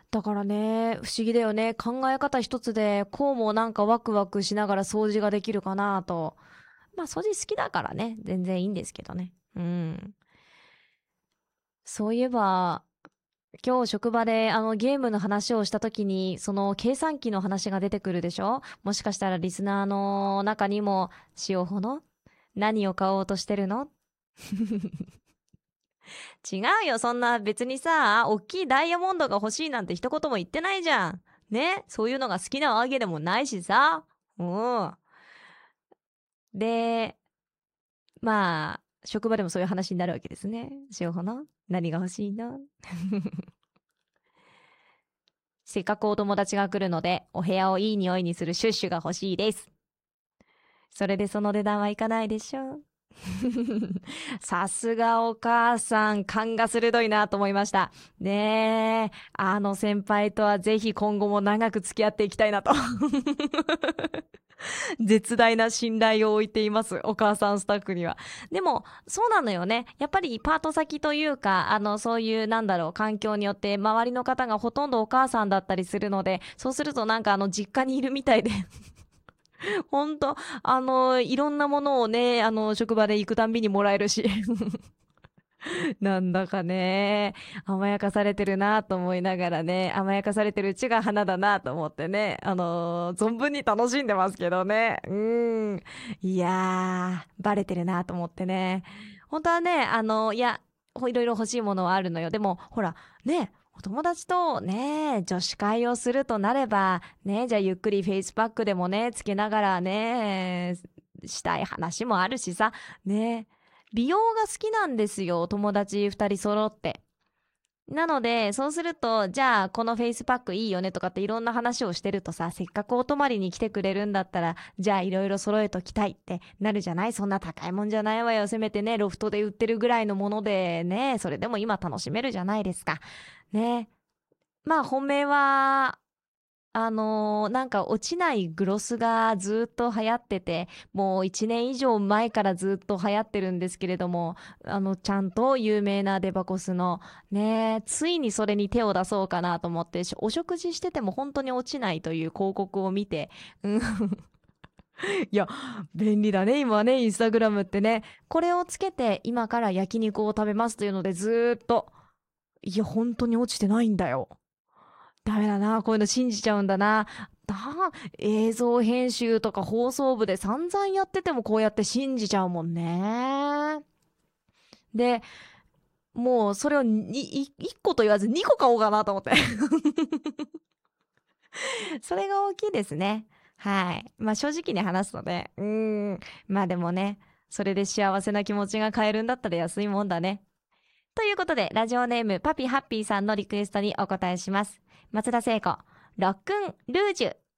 だからね、不思議だよね。考え方一つで、こうもなんかワクワクしながら掃除ができるかなと。まあ掃除好きだからね、全然いいんですけどね。うん。そういえば、今日職場でゲームの話をした時に、その計算機の話が出てくるでしょ。もしかしたらリスナーの中にも、塩ほの何を買おうとしてるの？違うよ、そんな別にさ、大きいダイヤモンドが欲しいなんて一言も言ってないじゃん。ね、そういうのが好きなわけでもないしさ。うん。で、まあ、職場でもそういう話になるわけですね。塩ほの何が欲しいの？せっかくお友達が来るので、お部屋をいい匂いにするシュッシュが欲しいです。それでその値段はいかないでしょう。さすがお母さん、勘が鋭いなと思いました。ねえ、あの先輩とはぜひ今後も長く付き合っていきたいなと。絶大な信頼を置いています、お母さんスタッフには。でも、そうなのよね。やっぱりパート先というか、そういう、なんだろう、環境によって、周りの方がほとんどお母さんだったりするので、そうするとなんか実家にいるみたいで、ほんと、いろんなものをね、職場で行くたんびにもらえるし。なんだかね、甘やかされてるなと思いながらね、甘やかされてるうちが花だなと思ってね、存分に楽しんでますけどね。いやー、バレてるなと思ってね。本当はね、いや、いろいろ欲しいものはあるのよ。でも、ほら、ね、お友達とね、女子会をするとなれば、ね、じゃあゆっくりフェイスパックでもね、つけながらね、したい話もあるしさ、ね、美容が好きなんですよ、友達2人揃って。なので、そうすると、じゃあ、このフェイスパックいいよねとかっていろんな話をしてるとさ、せっかくお泊まりに来てくれるんだったら、じゃあいろいろ揃えときたいってなるじゃない。そんな高いもんじゃないわよ。せめてね、ロフトで売ってるぐらいのものでね、それでも今楽しめるじゃないですか。ね。まあ、本命は、なんか落ちないグロスがずっと流行ってて、もう1年以上前からずっと流行ってるんですけれども、ちゃんと有名なデバコスの、ね、ついにそれに手を出そうかなと思って、お食事してても本当に落ちないという広告を見て、うん。いや、便利だね、今はね、インスタグラムってね。これをつけて今から焼肉を食べますというのでずーっと、いや、本当に落ちてないんだよ。ダメだな、こういうの信じちゃうんだな。だ、映像編集とか放送部で散々やっててもこうやって信じちゃうもんね。で、もうそれを1個と言わず2個買おうかなと思って。それが大きいですね。はい。まあ正直に話すとね。まあでもね、それで幸せな気持ちが買えるんだったら安いもんだね。ということで、ラジオネームパピハッピーさんのリクエストにお答えします。松田聖子、ロックンルージュ